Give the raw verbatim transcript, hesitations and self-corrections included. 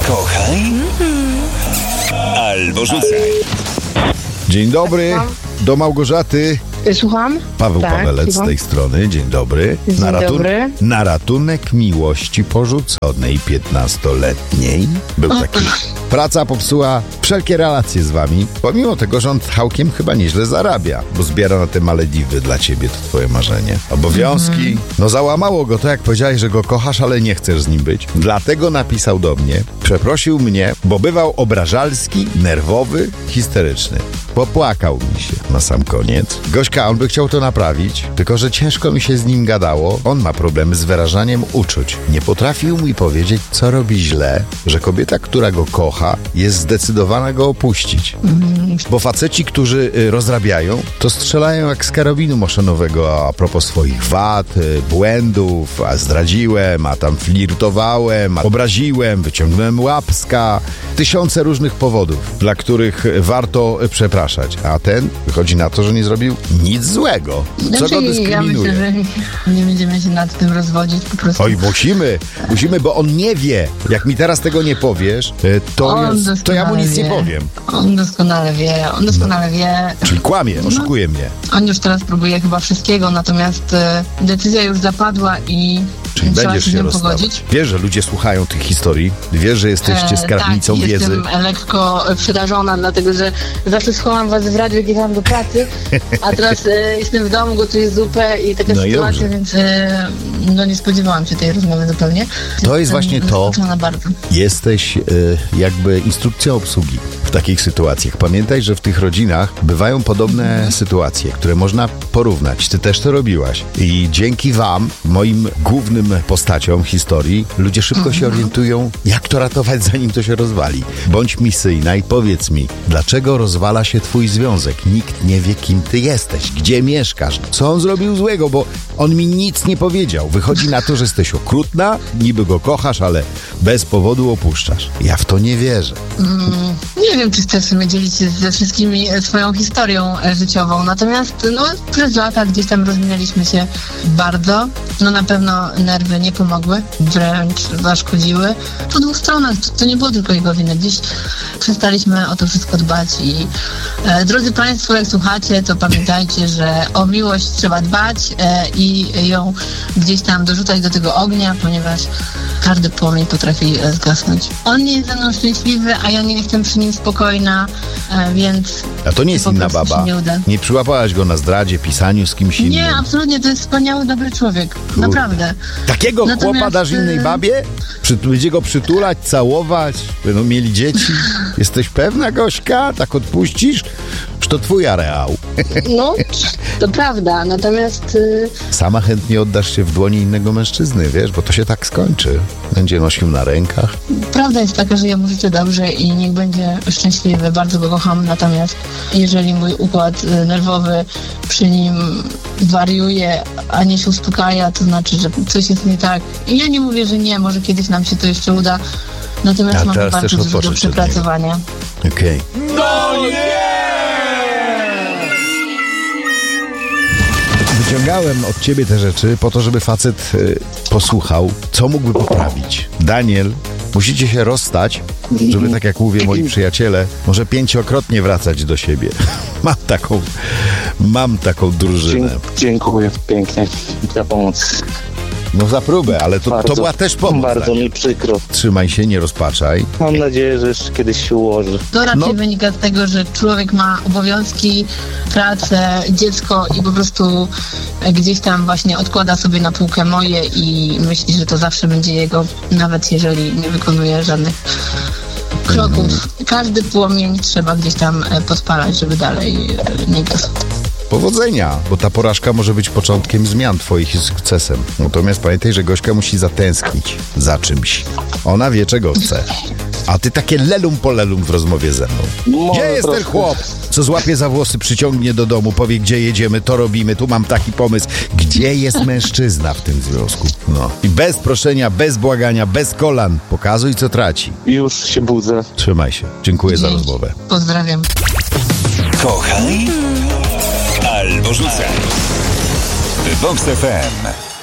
Kochaj albo rzucaj. Dzień dobry, do Małgorzaty. Słucham? Paweł tak, Pawelec słucham. z tej strony, dzień dobry. Dzień na, ratun- dobry. na ratunek miłości porzuconej piętnastoletniej był taki. Praca popsuła wszelkie relacje z wami, pomimo tego, że on całkiem chyba nieźle zarabia, bo zbiera na te Malediwy dla ciebie, to twoje marzenie. Obowiązki, mm-hmm. no załamało go to, jak powiedziałeś, że go kochasz, ale nie chcesz z nim być. Dlatego napisał do mnie, przeprosił mnie, bo bywał obrażalski, nerwowy, histeryczny. Popłakał mi się na sam koniec. Gośka, on by chciał to naprawić, tylko że ciężko mi się z nim gadało. On ma problemy z wyrażaniem uczuć. Nie potrafił mi powiedzieć, co robi źle, że kobieta, która go kocha, jest zdecydowana go opuścić. Bo faceci, którzy y, rozrabiają, to strzelają jak z karabinu maszynowego a propos swoich wad, y, błędów, a zdradziłem, a tam flirtowałem, a obraziłem, wyciągnąłem łapska. Tysiące różnych powodów, dla których warto y, przepraszać. A ten wychodzi na to, że nie zrobił nic złego. Co Znaczy, go dyskryminuje? Ja myślę, że nie będziemy się nad tym rozwodzić po prostu. Oj, musimy, musimy, bo on nie wie. Jak mi teraz tego nie powiesz, y, to, On jest, to ja mu nic wie. nie powiem. On doskonale wie, on doskonale no. wie. Czyli kłamie, oszukuje no. mnie. On już teraz próbuje chyba wszystkiego, natomiast e, decyzja już zapadła i Czyli trzeba będziesz się z się nią rozstawać. pogodzić. Wiesz, że ludzie słuchają tych historii? Wiesz, że jesteście skarbnicą e, tak, wiedzy? Jestem lekko przerażona, dlatego że zawsze słuchałam was w radiu, jak jechałam do pracy, a teraz e, jestem w domu, gotuję zupę i taka No i sytuacja, dobrze. więc e, no nie spodziewałam się tej rozmowy zupełnie. To jest właśnie to. Bardzo. Jesteś y, jakby instrukcją obsługi w takich sytuacjach. Pamiętaj, że w tych rodzinach bywają podobne mhm. sytuacje, które można porównać. Ty też to robiłaś. I dzięki wam, moim głównym postaciom historii, ludzie szybko mhm. się orientują, jak to ratować, zanim to się rozwali. Bądź misyjna i powiedz mi, dlaczego rozwala się twój związek? Nikt nie wie, kim ty jesteś, gdzie mieszkasz, co on zrobił złego, bo on mi nic nie powiedział. Wychodzi na to, że jesteś okrutna, niby go kochasz, ale bez powodu opuszczasz. Ja w to nie wierzę. Mm, nie wiem, czy chcesz sobie dzielić się ze wszystkimi swoją historią e, życiową, natomiast no, przez lata gdzieś tam rozminęliśmy się bardzo. No na pewno nerwy nie pomogły, wręcz zaszkodziły. Po dwóch stronach, to, to nie było tylko jego winy. Gdzieś przestaliśmy o to wszystko dbać i e, drodzy Państwo, jak słuchacie, to pamiętajcie, że o miłość trzeba dbać e, i ją gdzieś tam dorzucać do tego ognia, ponieważ każdy płomień potrafi e, zgasnąć. On nie jest ze mną szczęśliwy, a ja nie jestem przy nim spokojna, e, więc... A to nie jest po inna prostu baba. się Nie, uda. Nie przyłapałaś go na zdradzie, pisaniu z kimś innym. Nie, absolutnie, to jest wspaniały, dobry człowiek. Kurde. Naprawdę. Takiego Natomiast, chłopa dasz innej babie? Przy, będzie go przytulać, całować? Będą mieli dzieci? Jesteś pewna, Gośka? Tak odpuścisz? Czy to twój areał? No, to prawda, natomiast... Y... Sama chętnie oddasz się w dłoni innego mężczyzny, wiesz, bo to się tak skończy. Będzie nosił na rękach. Prawda jest taka, że ja mu życzę dobrze i niech będzie szczęśliwy, bardzo go kocham, natomiast jeżeli mój układ y, nerwowy przy nim wariuje, a nie się uspokaja, to znaczy, że coś jest nie tak. I ja nie mówię, że nie, może kiedyś nam się to jeszcze uda, natomiast mam bardzo dużo do przepracowania. Okej. Okay. No nie! Wyciągałem od ciebie te rzeczy po to, żeby facet y, posłuchał, co mógłby poprawić. Daniel, musicie się rozstać, żeby, tak jak mówię moi przyjaciele, może pięciokrotnie wracać do siebie. Mam taką, mam taką drużynę. Dziękuję pięknie za pomoc. No za próbę, ale to, bardzo, to była też pomoc. Bardzo mi przykro. Trzymaj się, nie rozpaczaj. Mam nadzieję, że jeszcze kiedyś się ułoży. To raczej No. wynika z tego, że człowiek ma obowiązki, pracę, dziecko i po prostu gdzieś tam właśnie odkłada sobie na półkę moje i myśli, że to zawsze będzie jego, nawet jeżeli nie wykonuje żadnych kroków. Każdy płomień trzeba gdzieś tam podpalać, żeby dalej nie gasł. Powodzenia, bo ta porażka może być początkiem zmian twoich i sukcesem. Natomiast pamiętaj, że Gośka musi zatęsknić za czymś. Ona wie, czego chce. A ty takie lelum po lelum w rozmowie ze mną. Może Gdzie jest troszkę. ten chłop, co złapie za włosy, przyciągnie do domu, powie, gdzie jedziemy, to robimy, tu mam taki pomysł. Gdzie jest mężczyzna w tym związku? No. I bez proszenia, bez błagania, bez kolan. Pokazuj, co traci. Już się budzę. Trzymaj się. Dziękuję za Dzięki. rozmowę. Pozdrawiam. Kochaj albo rzucaj. Vox F M.